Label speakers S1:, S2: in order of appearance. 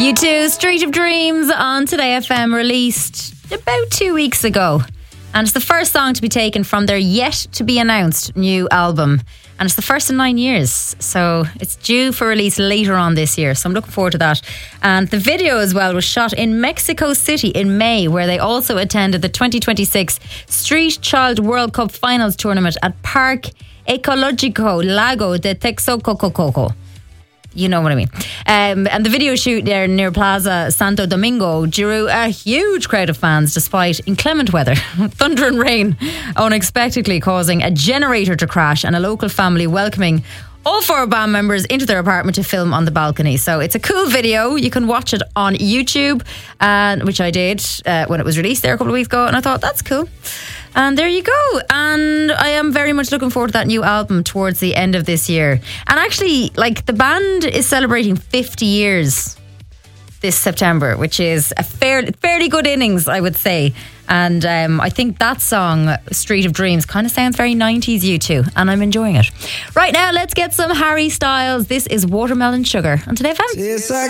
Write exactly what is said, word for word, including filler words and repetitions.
S1: U two, Street of Dreams on Today F M, released about two weeks ago. And it's the first song to be taken from their yet-to-be-announced new album. And it's the first in nine years. So it's due for release later on this year. So I'm looking forward to that. And the video as well was shot in Mexico City in May, where they also attended the twenty twenty-six Street Child World Cup Finals tournament at Parque Ecológico Lago de Texcoco. You know what I mean. Um, and the video shoot there near Plaza Santo Domingo drew a huge crowd of fans despite inclement weather, thunder and rain, unexpectedly causing a generator to crash and a local family welcoming all four band members into their apartment to film on the balcony. So it's a cool video. You can watch it on YouTube, uh, which I did uh, when it was released there a couple of weeks ago, and I thought that's cool. And there you go. And I am very much looking forward to that new album towards the end of this year. And actually, like, the band is celebrating fifty years this September, which is a fair, fairly good innings, I would say. And um, I think that song, Street of Dreams, kind of sounds very nineties U two, and I'm enjoying it. Right now, let's get some Harry Styles. This is Watermelon Sugar on Today F M.